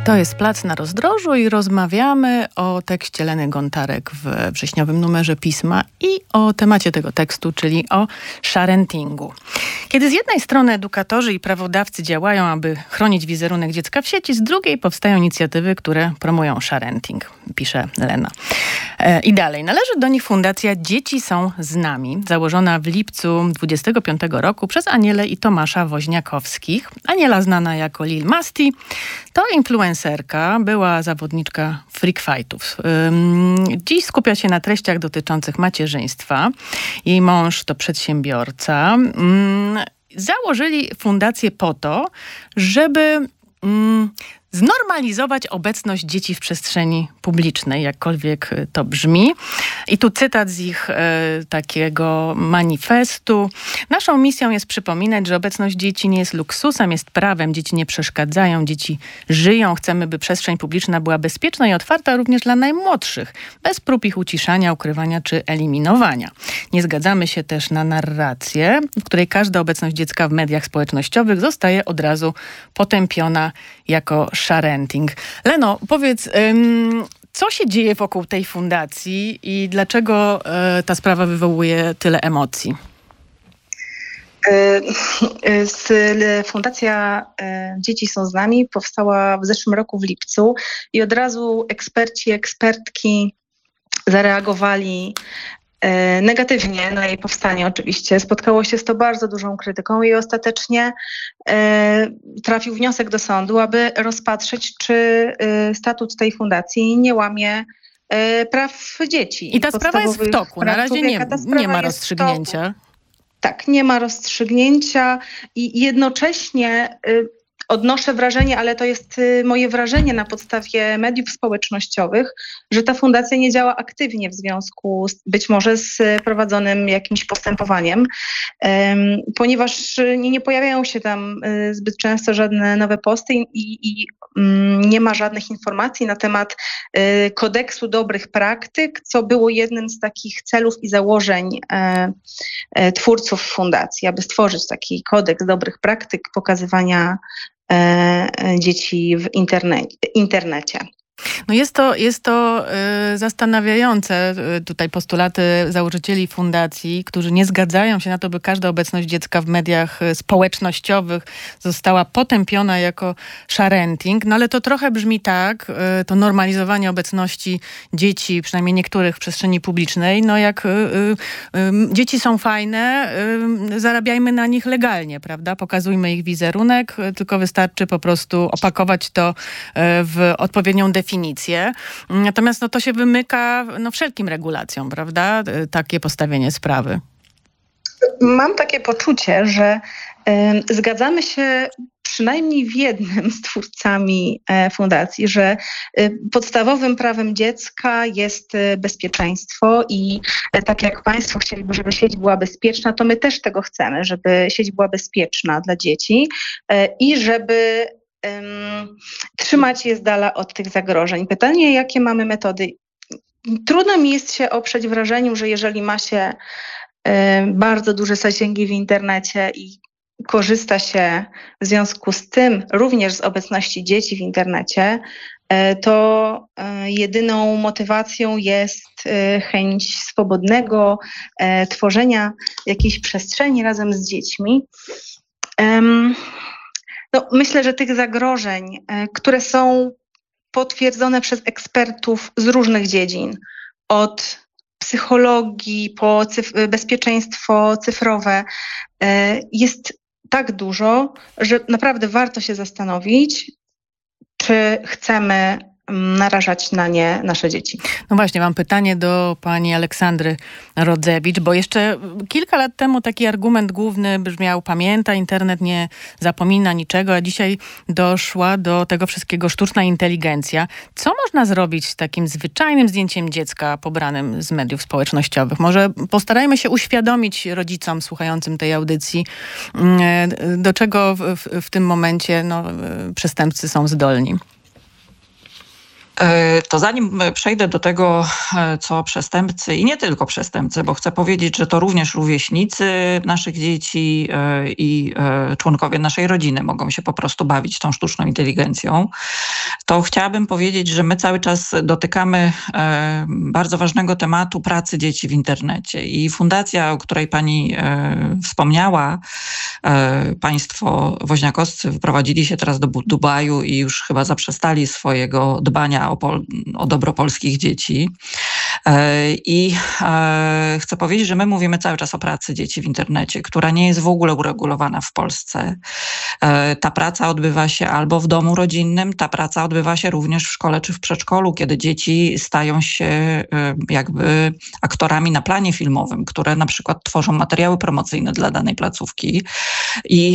To jest Plac na Rozdrożu i rozmawiamy o tekście Leny Gontarek w wrześniowym numerze Pisma i o temacie tego tekstu, czyli o sharentingu. Kiedy z jednej strony edukatorzy i prawodawcy działają, aby chronić wizerunek dziecka w sieci, z drugiej powstają inicjatywy, które promują sharenting, pisze Lena. I dalej. Należy do nich Fundacja Dzieci są z nami, założona w lipcu 25 roku przez Anielę i Tomasza Woźniakowskich. Aniela, znana jako Lil Masti, to influencerka, była zawodniczka freak fightów. Dziś skupia się na treściach dotyczących macierzyństwa. Jej mąż to przedsiębiorca. Założyli fundację po to, żeby znormalizować obecność dzieci w przestrzeni publicznej, jakkolwiek to brzmi. I tu cytat z ich takiego manifestu. Naszą misją jest przypominać, że obecność dzieci nie jest luksusem, jest prawem. Dzieci nie przeszkadzają, dzieci żyją. Chcemy, by przestrzeń publiczna była bezpieczna i otwarta również dla najmłodszych, bez prób ich uciszania, ukrywania czy eliminowania. Nie zgadzamy się też na narrację, w której każda obecność dziecka w mediach społecznościowych zostaje od razu potępiona jako sharenting. Leno, powiedz, co się dzieje wokół tej fundacji i dlaczego ta sprawa wywołuje tyle emocji? Fundacja Dzieci są z nami powstała w zeszłym roku w lipcu i od razu eksperci, ekspertki zareagowali negatywnie na jej powstanie oczywiście. Spotkało się z to bardzo dużą krytyką i ostatecznie trafił wniosek do sądu, aby rozpatrzeć, czy statut tej fundacji nie łamie praw dzieci. I ta sprawa jest w toku. Na razie nie ma rozstrzygnięcia. Tak, nie ma rozstrzygnięcia i jednocześnie odnoszę wrażenie, ale to jest moje wrażenie na podstawie mediów społecznościowych, że ta fundacja nie działa aktywnie w związku być może z prowadzonym jakimś postępowaniem, ponieważ nie pojawiają się tam zbyt często żadne nowe posty i nie ma żadnych informacji na temat kodeksu dobrych praktyk, co było jednym z takich celów i założeń twórców fundacji, aby stworzyć taki kodeks dobrych praktyk pokazywania dzieci w internecie. No jest to zastanawiające, tutaj postulaty założycieli fundacji, którzy nie zgadzają się na to, by każda obecność dziecka w mediach społecznościowych została potępiona jako sharenting, no ale to trochę brzmi tak, to normalizowanie obecności dzieci, przynajmniej niektórych w przestrzeni publicznej, no jak dzieci są fajne, zarabiajmy na nich legalnie, prawda? Pokazujmy ich wizerunek, tylko wystarczy po prostu opakować to w odpowiednią definicję. Natomiast to się wymyka wszelkim regulacjom, prawda? Takie postawienie sprawy. Mam takie poczucie, że zgadzamy się przynajmniej w jednym z twórcami fundacji, że podstawowym prawem dziecka jest bezpieczeństwo i tak jak państwo chcieliby, żeby sieć była bezpieczna, to my też tego chcemy, żeby sieć była bezpieczna dla dzieci i żeby trzymać je z dala od tych zagrożeń. Pytanie, jakie mamy metody? Trudno mi jest się oprzeć wrażeniu, że jeżeli ma się bardzo duże zasięgi w internecie i korzysta się w związku z tym również z obecności dzieci w internecie, to jedyną motywacją jest chęć swobodnego tworzenia jakiejś przestrzeni razem z dziećmi. Myślę, że tych zagrożeń, które są potwierdzone przez ekspertów z różnych dziedzin, od psychologii po bezpieczeństwo cyfrowe, jest tak dużo, że naprawdę warto się zastanowić, czy chcemy narażać na nie nasze dzieci. No właśnie, mam pytanie do pani Aleksandry Rodzewicz, bo jeszcze kilka lat temu taki argument główny brzmiał: pamiętaj, internet nie zapomina niczego, a dzisiaj doszła do tego wszystkiego sztuczna inteligencja. Co można zrobić z takim zwyczajnym zdjęciem dziecka pobranym z mediów społecznościowych? Może postarajmy się uświadomić rodzicom słuchającym tej audycji, do czego w tym momencie przestępcy są zdolni. To zanim przejdę do tego, co przestępcy i nie tylko przestępcy, bo chcę powiedzieć, że to również rówieśnicy naszych dzieci i członkowie naszej rodziny mogą się po prostu bawić tą sztuczną inteligencją, to chciałabym powiedzieć, że my cały czas dotykamy bardzo ważnego tematu pracy dzieci w internecie. I fundacja, o której pani wspomniała, państwo woźniakowscy wyprowadzili się teraz do Dubaju i już chyba zaprzestali swojego dbania o dobro polskich dzieci. I chcę powiedzieć, że my mówimy cały czas o pracy dzieci w internecie, która nie jest w ogóle uregulowana w Polsce. Ta praca odbywa się albo w domu rodzinnym, ta praca odbywa się również w szkole czy w przedszkolu, kiedy dzieci stają się jakby aktorami na planie filmowym, które na przykład tworzą materiały promocyjne dla danej placówki. I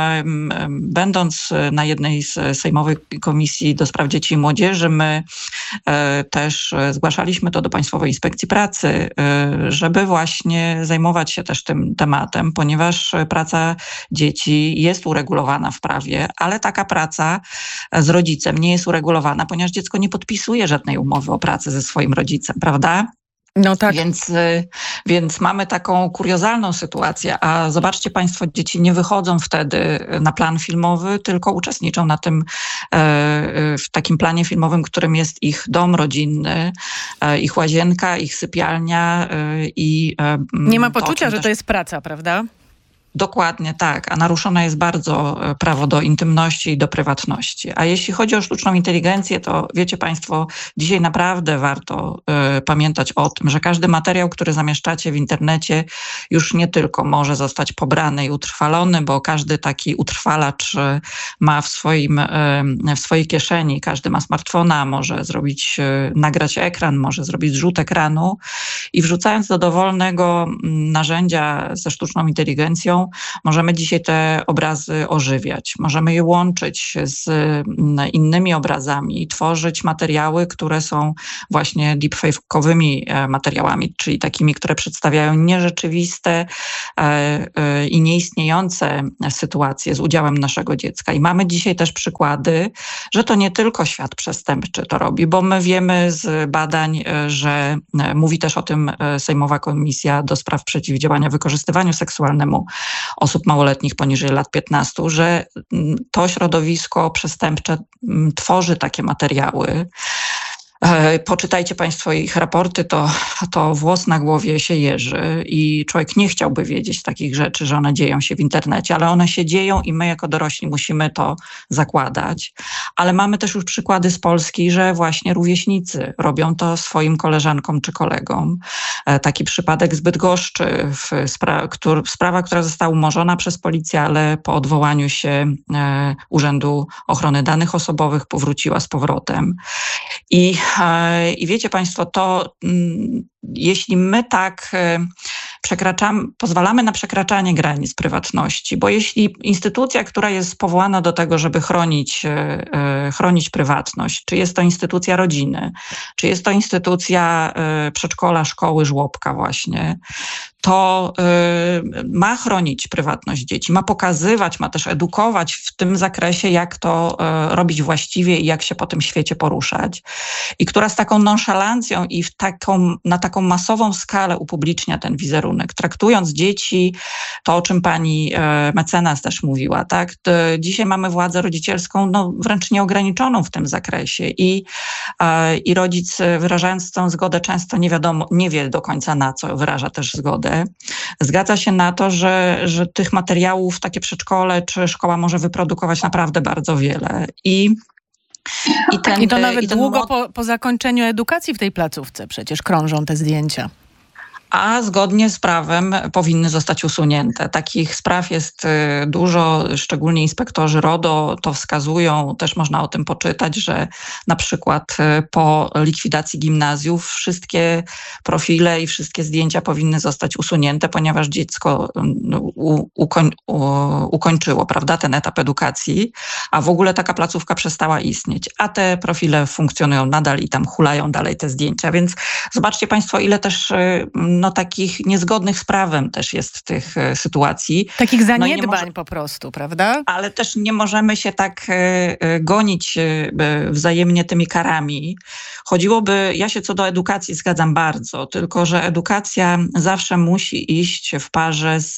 będąc na jednej z sejmowych komisji do spraw dzieci i młodzieży, my też zgłaszaliśmy to do Państwowej Inspekcji Pracy, żeby właśnie zajmować się też tym tematem, ponieważ praca dzieci jest uregulowana w prawie, ale taka praca z rodzicem nie jest uregulowana, ponieważ dziecko nie podpisuje żadnej umowy o pracę ze swoim rodzicem, prawda? No tak. Więc mamy taką kuriozalną sytuację, a zobaczcie Państwo, dzieci nie wychodzą wtedy na plan filmowy, tylko uczestniczą na tym, w takim planie filmowym, którym jest ich dom rodzinny, ich łazienka, ich sypialnia i... Nie ma poczucia, że to jest praca, prawda? Dokładnie tak, a naruszone jest bardzo prawo do intymności i do prywatności. A jeśli chodzi o sztuczną inteligencję, to wiecie Państwo, dzisiaj naprawdę warto pamiętać o tym, że każdy materiał, który zamieszczacie w internecie, już nie tylko może zostać pobrany i utrwalony, bo każdy taki utrwalacz ma w swojej kieszeni, każdy ma smartfona, może nagrać ekran, może zrobić zrzut ekranu i wrzucając do dowolnego narzędzia ze sztuczną inteligencją, możemy dzisiaj te obrazy ożywiać. Możemy je łączyć z innymi obrazami, tworzyć materiały, które są właśnie deepfake'owymi materiałami, czyli takimi, które przedstawiają nierzeczywiste i nieistniejące sytuacje z udziałem naszego dziecka. I mamy dzisiaj też przykłady, że to nie tylko świat przestępczy to robi, bo my wiemy z badań, że mówi też o tym Sejmowa Komisja do spraw przeciwdziałania wykorzystywaniu seksualnemu osób małoletnich poniżej lat 15, że to środowisko przestępcze tworzy takie materiały. Poczytajcie Państwo ich raporty, to włos na głowie się jeży i człowiek nie chciałby wiedzieć takich rzeczy, że one dzieją się w internecie, ale one się dzieją i my jako dorośli musimy to zakładać. Ale mamy też już przykłady z Polski, że właśnie rówieśnicy robią to swoim koleżankom czy kolegom. Taki przypadek z Bydgoszczy, sprawa, która została umorzona przez policję, ale po odwołaniu się Urzędu Ochrony Danych Osobowych powróciła z powrotem. I wiecie Państwo, to jeśli my tak pozwalamy na przekraczanie granic prywatności, bo jeśli instytucja, która jest powołana do tego, żeby chronić prywatność, czy jest to instytucja rodziny, czy jest to instytucja przedszkola, szkoły, żłobka właśnie, to ma chronić prywatność dzieci, ma pokazywać, ma też edukować w tym zakresie, jak to robić właściwie i jak się po tym świecie poruszać. I która z taką nonszalancją i na taką masową skalę upublicznia ten wizerunek, traktując dzieci, to o czym pani mecenas też mówiła, tak? Dzisiaj mamy władzę rodzicielską wręcz nieograniczoną w tym zakresie i rodzic, wyrażając tę zgodę, często nie wie do końca, na co wyraża też zgodę. Zgadza się na to, że tych materiałów takie przedszkole czy szkoła może wyprodukować naprawdę bardzo wiele. I to nawet długo po zakończeniu edukacji w tej placówce przecież krążą te zdjęcia. A zgodnie z prawem powinny zostać usunięte. Takich spraw jest dużo, szczególnie inspektorzy RODO to wskazują, też można o tym poczytać, że na przykład po likwidacji gimnazjów wszystkie profile i wszystkie zdjęcia powinny zostać usunięte, ponieważ dziecko ukończyło, prawda, ten etap edukacji, a w ogóle taka placówka przestała istnieć, a te profile funkcjonują nadal i tam hulają dalej te zdjęcia, więc zobaczcie Państwo, ile też takich niezgodnych z prawem też jest tych sytuacji. Takich zaniedbań po prostu, prawda? Ale też nie możemy się tak gonić wzajemnie tymi karami. Chodziłoby, ja się co do edukacji zgadzam bardzo, tylko że edukacja zawsze musi iść w parze z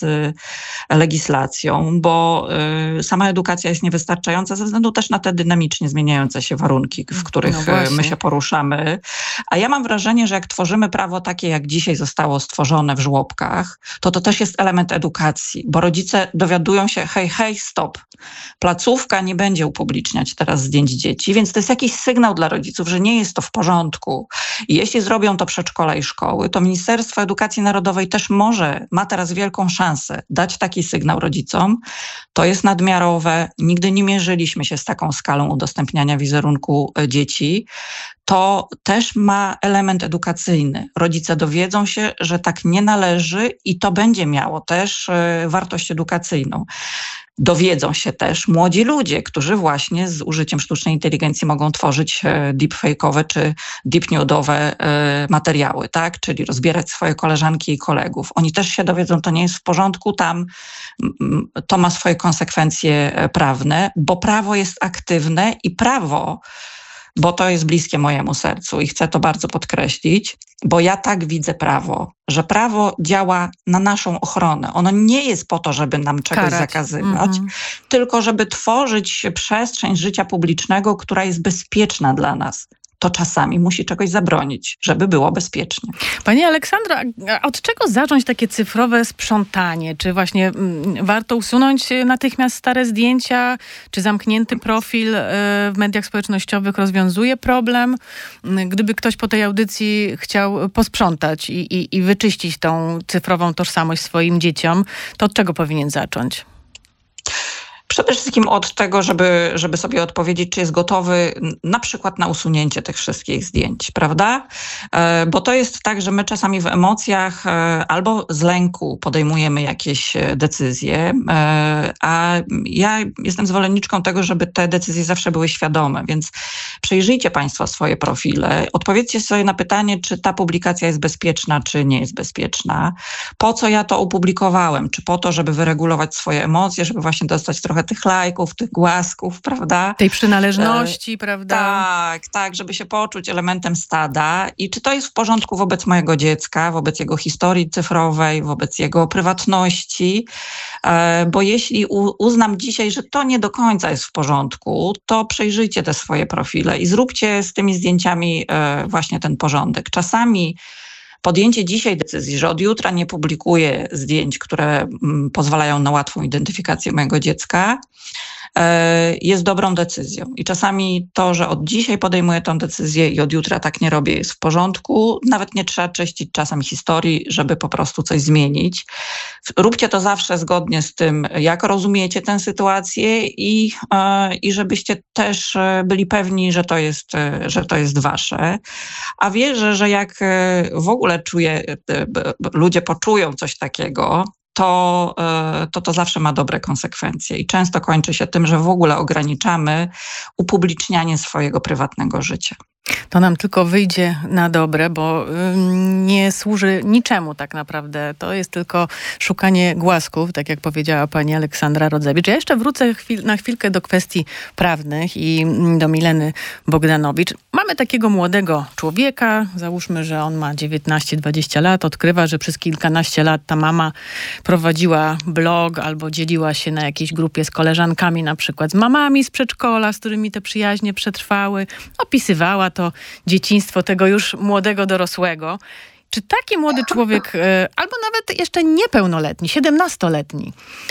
legislacją, bo sama edukacja jest niewystarczająca ze względu też na te dynamicznie zmieniające się warunki, w których my się poruszamy. A ja mam wrażenie, że jak tworzymy prawo takie, jak dzisiaj zostało stworzone w żłobkach, to też jest element edukacji, bo rodzice dowiadują się, hej, stop, placówka nie będzie upubliczniać teraz zdjęć dzieci, więc to jest jakiś sygnał dla rodziców, że nie jest to w porządku. I jeśli zrobią to przedszkola i szkoły, to Ministerstwo Edukacji Narodowej też ma teraz wielką szansę dać taki sygnał rodzicom. To jest nadmiarowe, nigdy nie mierzyliśmy się z taką skalą udostępniania wizerunku dzieci. To też ma element edukacyjny. Rodzice dowiedzą się, że tak nie należy i to będzie miało też wartość edukacyjną. Dowiedzą się też młodzi ludzie, którzy właśnie z użyciem sztucznej inteligencji mogą tworzyć deepfake'owe czy deepnude'owe materiały, tak? Czyli rozbierać swoje koleżanki i kolegów. Oni też się dowiedzą, to nie jest w porządku, tam to ma swoje konsekwencje prawne, bo prawo jest aktywne i prawo, bo to jest bliskie mojemu sercu i chcę to bardzo podkreślić, bo ja tak widzę prawo, że prawo działa na naszą ochronę. Ono nie jest po to, żeby nam czegoś zakazywać, tylko żeby tworzyć przestrzeń życia publicznego, która jest bezpieczna dla nas. To czasami musi czegoś zabronić, żeby było bezpiecznie. Pani Aleksandra, od czego zacząć takie cyfrowe sprzątanie? Czy właśnie warto usunąć natychmiast stare zdjęcia? Czy zamknięty profil w mediach społecznościowych rozwiązuje problem? Gdyby ktoś po tej audycji chciał posprzątać i wyczyścić tą cyfrową tożsamość swoim dzieciom, to od czego powinien zacząć? Przede wszystkim od tego, żeby sobie odpowiedzieć, czy jest gotowy na przykład na usunięcie tych wszystkich zdjęć, prawda? Bo to jest tak, że my czasami w emocjach albo z lęku podejmujemy jakieś decyzje, a ja jestem zwolenniczką tego, żeby te decyzje zawsze były świadome, więc przejrzyjcie Państwo swoje profile, odpowiedzcie sobie na pytanie, czy ta publikacja jest bezpieczna, czy nie jest bezpieczna. Po co ja to opublikowałem? Czy po to, żeby wyregulować swoje emocje, żeby właśnie dostać trochę tych lajków, tych głasków, prawda? Tej przynależności, prawda? Tak, żeby się poczuć elementem stada. I czy to jest w porządku wobec mojego dziecka, wobec jego historii cyfrowej, wobec jego prywatności? Bo jeśli uznam dzisiaj, że to nie do końca jest w porządku, to przejrzyjcie te swoje profile i zróbcie z tymi zdjęciami właśnie ten porządek. Czasami podjęcie dzisiaj decyzji, że od jutra nie publikuję zdjęć, które pozwalają na łatwą identyfikację mojego dziecka, jest dobrą decyzją. I czasami to, że od dzisiaj podejmuję tę decyzję i od jutra tak nie robię, jest w porządku. Nawet nie trzeba czyścić czasem historii, żeby po prostu coś zmienić. Róbcie to zawsze zgodnie z tym, jak rozumiecie tę sytuację i żebyście też byli pewni, że to jest wasze. A wierzę, że jak w ogóle ludzie poczują coś takiego, to zawsze ma dobre konsekwencje i często kończy się tym, że w ogóle ograniczamy upublicznianie swojego prywatnego życia. To nam tylko wyjdzie na dobre, bo nie służy niczemu tak naprawdę. To jest tylko szukanie głasków, tak jak powiedziała pani Aleksandra Rodzewicz. Ja jeszcze wrócę na chwilkę do kwestii prawnych i do Mileny Bogdanowicz. Mamy takiego młodego człowieka, załóżmy, że on ma 19-20 lat, odkrywa, że przez kilkanaście lat ta mama prowadziła blog albo dzieliła się na jakiejś grupie z koleżankami, na przykład z mamami z przedszkola, z którymi te przyjaźnie przetrwały, opisywała to dzieciństwo tego już młodego dorosłego. Czy taki młody człowiek, albo nawet jeszcze niepełnoletni, 17-letni,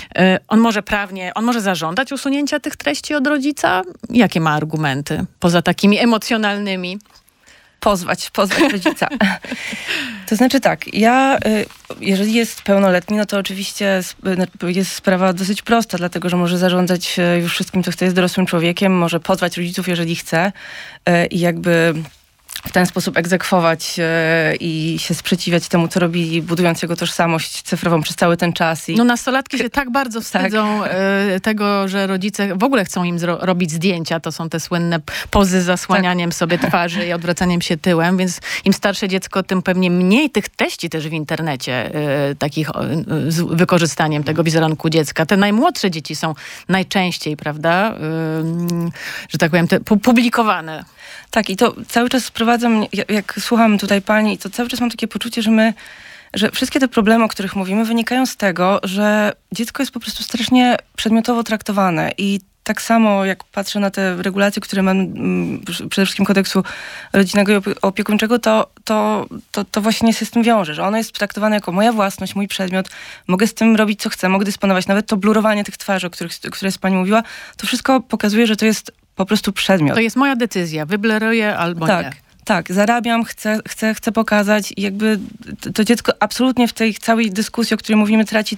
on może zażądać usunięcia tych treści od rodzica? Jakie ma argumenty, poza takimi emocjonalnymi? Pozwać rodzica. To znaczy tak, jeżeli jest pełnoletni, no to oczywiście jest sprawa dosyć prosta, dlatego że może zarządzać już wszystkim, co chce, jest dorosłym człowiekiem, może pozwać rodziców, jeżeli chce i jakby w ten sposób egzekwować i się sprzeciwiać temu, co robili, budując jego tożsamość cyfrową przez cały ten czas. No nastolatki się tak bardzo wstydzą tego, że rodzice w ogóle chcą im robić zdjęcia. To są te słynne pozy z zasłanianiem sobie twarzy i odwracaniem się tyłem, więc im starsze dziecko, tym pewnie mniej tych treści też w internecie, takich z wykorzystaniem tego wizerunku dziecka. Te najmłodsze dzieci są najczęściej, prawda, że tak powiem, publikowane. Tak, i to cały czas sprowadza mnie, jak słucham tutaj pani, to cały czas mam takie poczucie, że wszystkie te problemy, o których mówimy, wynikają z tego, że dziecko jest po prostu strasznie przedmiotowo traktowane i tak samo jak patrzę na te regulacje, które mam przede wszystkim kodeksu rodzinnego i opiekuńczego, to właśnie się z tym wiąże, że ono jest traktowane jako moja własność, mój przedmiot, mogę z tym robić co chcę, mogę dysponować, nawet to blurowanie tych twarzy, o które pani mówiła, to wszystko pokazuje, że to jest po prostu przedmiot. To jest moja decyzja, wybleruję albo nie. Tak, zarabiam, chcę pokazać i jakby to dziecko absolutnie w tej całej dyskusji, o której mówimy, traci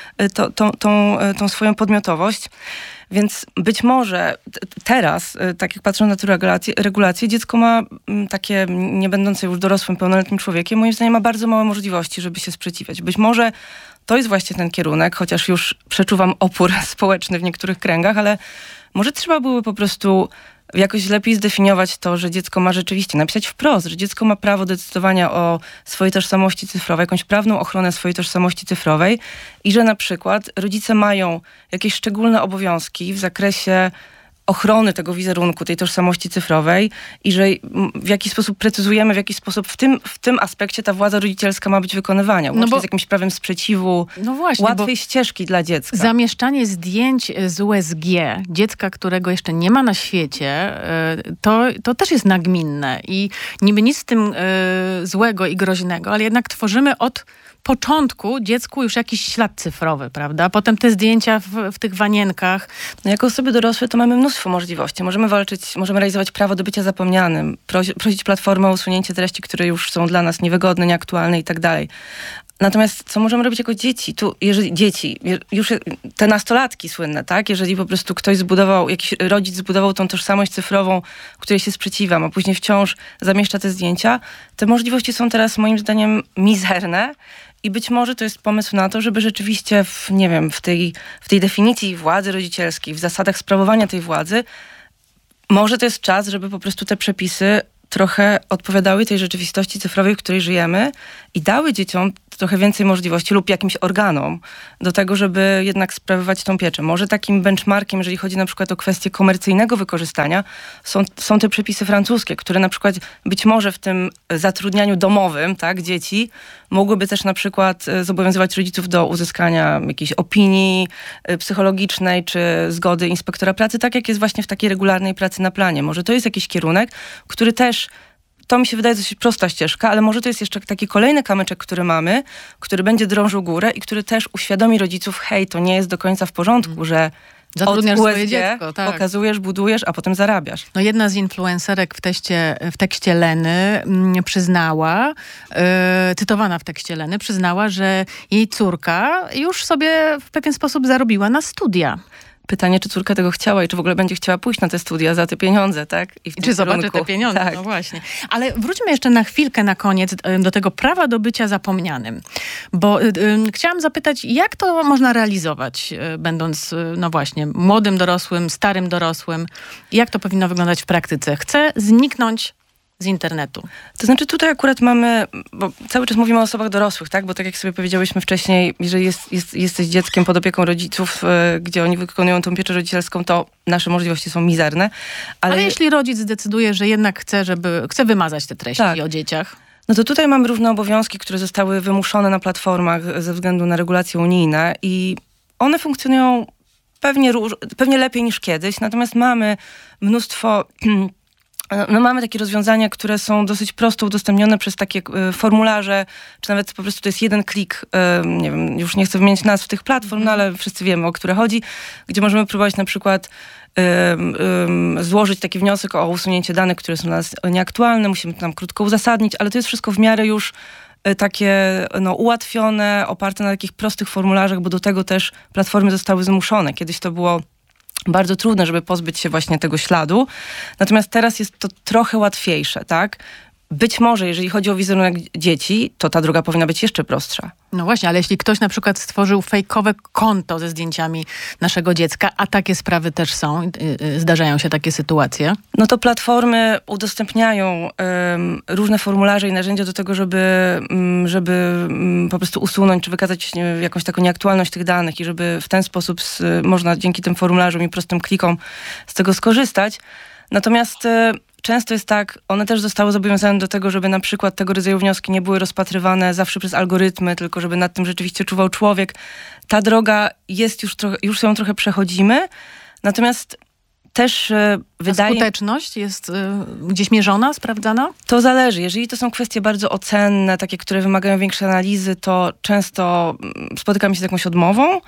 tą swoją podmiotowość. Więc być może teraz, tak jak patrzę na tę regulację, dziecko ma takie, nie będące już dorosłym, pełnoletnim człowiekiem, moim zdaniem ma bardzo małe możliwości, żeby się sprzeciwiać. Być może to jest właśnie ten kierunek, chociaż już przeczuwam opór społeczny w niektórych kręgach, ale może trzeba byłoby po prostu jakoś lepiej zdefiniować to, że dziecko ma rzeczywiście, napisać wprost, że dziecko ma prawo decydowania o swojej tożsamości cyfrowej, jakąś prawną ochronę swojej tożsamości cyfrowej i że na przykład rodzice mają jakieś szczególne obowiązki w zakresie ochrony tego wizerunku, tej tożsamości cyfrowej i że w jakiś sposób precyzujemy, w jaki sposób w tym aspekcie ta władza rodzicielska ma być wykonywana. Łącznie z jakimś prawem sprzeciwu, łatwej ścieżki dla dziecka. Zamieszczanie zdjęć z USG dziecka, którego jeszcze nie ma na świecie, to też jest nagminne i niby nic z tym złego i groźnego, ale jednak tworzymy od początku dziecku już jakiś ślad cyfrowy, prawda? Potem te zdjęcia w tych wanienkach. No jako osoby dorosłe to mamy mnóstwo możliwości. Możemy walczyć, możemy realizować prawo do bycia zapomnianym, prosić platformę o usunięcie treści, które już są dla nas niewygodne, nieaktualne i tak dalej. Natomiast co możemy robić jako dzieci? Tu, jeżeli dzieci, już te nastolatki słynne, tak? Jeżeli po prostu jakiś rodzic zbudował tą tożsamość cyfrową, której się sprzeciwiam, a później wciąż zamieszcza te zdjęcia, te możliwości są teraz moim zdaniem mizerne. I być może to jest pomysł na to, żeby rzeczywiście w tej definicji władzy rodzicielskiej, w zasadach sprawowania tej władzy, może to jest czas, żeby po prostu te przepisy trochę odpowiadały tej rzeczywistości cyfrowej, w której żyjemy i dały dzieciom trochę więcej możliwości lub jakimś organom do tego, żeby jednak sprawować tą pieczę. Może takim benchmarkiem, jeżeli chodzi na przykład o kwestię komercyjnego wykorzystania, są te przepisy francuskie, które na przykład być może w tym zatrudnianiu domowym, tak, dzieci, mogłyby też na przykład zobowiązywać rodziców do uzyskania jakiejś opinii psychologicznej czy zgody inspektora pracy, tak jak jest właśnie w takiej regularnej pracy na planie. Może to jest jakiś kierunek, który też, to mi się wydaje dosyć prosta ścieżka, ale może to jest jeszcze taki kolejny kamyczek, który mamy, który będzie drążył górę i który też uświadomi rodziców, hej, to nie jest do końca w porządku, że zatrudniasz od USG swoje dziecko, tak. pokazujesz, budujesz, a potem zarabiasz. No jedna z influencerek w tekście Leny przyznała, cytowana w tekście Leny, przyznała, że jej córka już sobie w pewien sposób zarobiła na studia. Pytanie, czy córka tego chciała i czy w ogóle będzie chciała pójść na te studia za te pieniądze, tak? I czy zobaczy te pieniądze, tak. No właśnie. Ale wróćmy jeszcze na chwilkę na koniec do tego prawa do bycia zapomnianym. Bo chciałam zapytać, jak to można realizować, będąc, no właśnie, młodym dorosłym, starym dorosłym? Jak to powinno wyglądać w praktyce? Chcę zniknąć z internetu. To znaczy tutaj akurat mamy, bo cały czas mówimy o osobach dorosłych, tak? Bo tak jak sobie powiedziałyśmy wcześniej, jeżeli jesteś dzieckiem pod opieką rodziców, gdzie oni wykonują tą pieczę rodzicielską, to nasze możliwości są mizerne. Ale jeśli rodzic zdecyduje, że jednak chce wymazać te treści o dzieciach? No to tutaj mamy różne obowiązki, które zostały wymuszone na platformach ze względu na regulacje unijne i one funkcjonują pewnie lepiej niż kiedyś, natomiast mamy mnóstwo... No mamy takie rozwiązania, które są dosyć prosto udostępnione przez takie formularze, czy nawet po prostu to jest jeden klik, nie wiem, już nie chcę wymienić nazw tych platform, no ale wszyscy wiemy, o które chodzi, gdzie możemy próbować na przykład złożyć taki wniosek o usunięcie danych, które są dla nas nieaktualne, musimy to tam krótko uzasadnić, ale to jest wszystko w miarę już takie ułatwione, oparte na takich prostych formularzach, bo do tego też platformy zostały zmuszone. Kiedyś to było bardzo trudne, żeby pozbyć się właśnie tego śladu. Natomiast teraz jest to trochę łatwiejsze, tak? być może, jeżeli chodzi o wizerunek dzieci, to ta droga powinna być jeszcze prostsza. No właśnie, ale jeśli ktoś na przykład stworzył fejkowe konto ze zdjęciami naszego dziecka, a takie sprawy też są, zdarzają się takie sytuacje. No to platformy udostępniają różne formularze i narzędzia do tego, żeby po prostu usunąć czy wykazać jakąś taką nieaktualność tych danych i żeby w ten sposób można dzięki tym formularzom i prostym klikom z tego skorzystać. Natomiast często jest tak, one też zostały zobowiązane do tego, żeby na przykład tego rodzaju wnioski nie były rozpatrywane zawsze przez algorytmy, tylko żeby nad tym rzeczywiście czuwał człowiek. Ta droga jest już ją trochę przechodzimy, natomiast też wydaje... A skuteczność jest gdzieś mierzona, sprawdzana? To zależy. Jeżeli to są kwestie bardzo ocenne, takie, które wymagają większej analizy, to często spotykam się z jakąś odmową.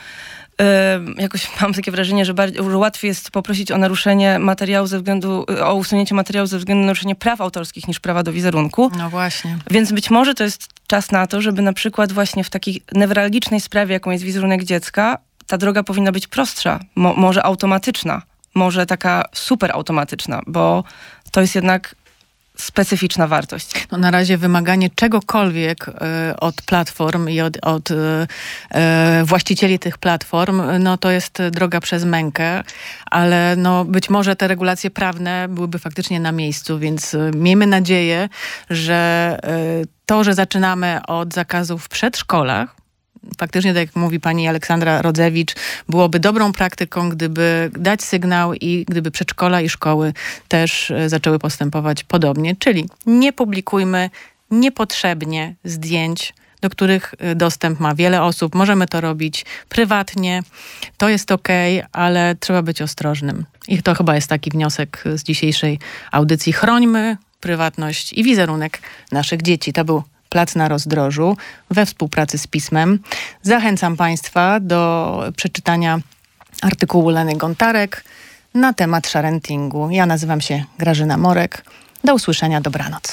Jakoś mam takie wrażenie, że łatwiej jest poprosić o naruszenie materiału o usunięcie materiału ze względu na naruszenie praw autorskich niż prawa do wizerunku. No właśnie. Więc być może to jest czas na to, żeby na przykład właśnie w takiej newralgicznej sprawie, jaką jest wizerunek dziecka, ta droga powinna być prostsza, może automatyczna, może taka super automatyczna, bo to jest jednak specyficzna wartość. No na razie wymaganie czegokolwiek od platform i od właścicieli tych platform, no to jest droga przez mękę, ale no być może te regulacje prawne byłyby faktycznie na miejscu, więc miejmy nadzieję, że to, że zaczynamy od zakazów w przedszkolach, faktycznie, tak jak mówi pani Aleksandra Rodzewicz, byłoby dobrą praktyką, gdyby dać sygnał i gdyby przedszkola i szkoły też zaczęły postępować podobnie. Czyli nie publikujmy niepotrzebnie zdjęć, do których dostęp ma wiele osób. Możemy to robić prywatnie. To jest okej, ale trzeba być ostrożnym. I to chyba jest taki wniosek z dzisiejszej audycji. Chrońmy prywatność i wizerunek naszych dzieci. To był Plac na Rozdrożu we współpracy z Pismem. Zachęcam Państwa do przeczytania artykułu Leny Gontarek na temat sharentingu. Ja nazywam się Grażyna Morek. Do usłyszenia, dobranoc.